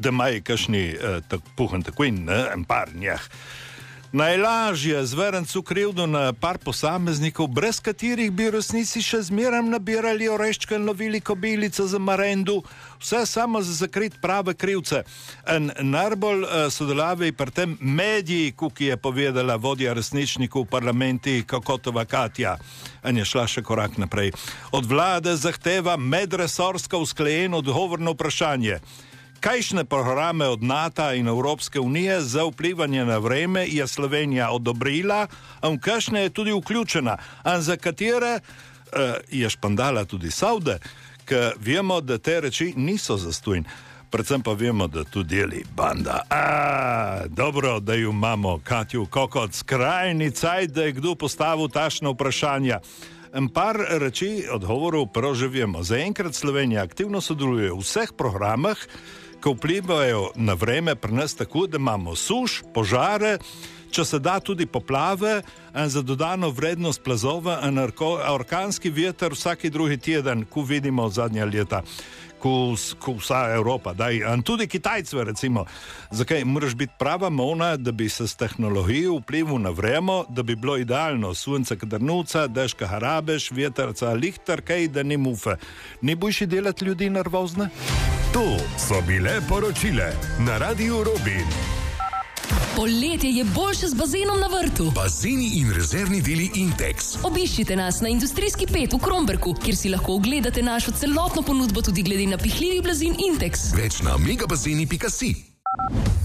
da imajo kakšni puhen takojn, en par njih. Najlažje zverencu krivdo na par posameznikov, brez katerih bi resnici še zmeraj nabirali oreščke in lovili kobilice za marendu, vse samo za zakrit prave krivce. In najbolj sodelavej pri tem mediji, ki je povedala vodja resničnikov v parlamenti Kokotova Katja. In je šla še korak naprej. Od vlade zahteva medresorsko usklajeno odgovor na vprašanje. Kajšne programe od NATO in Evropske unije za vplivanje na vreme je Slovenija odobrila, in kakšne je tudi vključena, in za katere je špandala tudi Saude, ker vemo, da te reči niso zastojn. Predvsem pa vemo, da tu deli banda. Dobro, da jo imamo, Katju Kokot, skrajni cajt, da je kdo postavil tašna vprašanja. En par reči odgovorov proživimo. Zaenkrat Slovenija aktivno sodeluje v vseh programah, ki vplivajo na vreme pri nas tako, da imamo suš, požare, če se da tudi poplave, in za dodano vrednost plazova in orkanski veter vsaki drugi teden, ko vidimo zadnja leta, ko vsa Evropa, in tudi Kitajcve recimo. Zakaj? Moraš biti prava mona, da bi se s tehnologijo vplival na vreme, da bi bilo idealno, sunce kadrnuca, dežka harabež, veterca lihtar, kaj da ni mufe. Ni boljši delati ljudi nervozne? To so bile poročile na Radiu Robin. Poletje je boljše z bazenom na vrtu. Bazeni in rezervni deli Intex. Obiščite nas na Industrijski 5 v Kromberku, kjer si lahko ogledate našo celotno ponudbo tudi glede na pihljivi blazin Intex. Več na megabazeni.si.